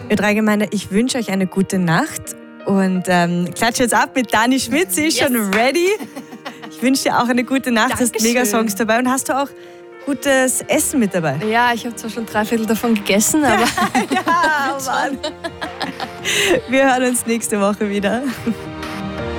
Ö3-Gemeinde, ich wünsche euch eine gute Nacht und klatsche jetzt ab mit Dani Schmidt, sie ist schon ready. Ich wünsche dir auch eine gute Nacht, Dankeschön. hast mega Songs dabei und hast du auch gutes Essen mit dabei? Ja, ich habe zwar schon 3/4 davon gegessen, aber... Ja, Mann. Wir hören uns nächste Woche wieder.